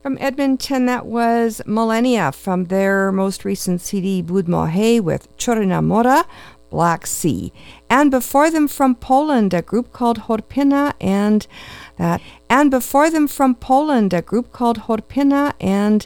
From Edmonton, that was Millennia from their most recent CD, Budmohe, with Chorina Mora, Black Sea. And before them from Poland, a group called Horpina and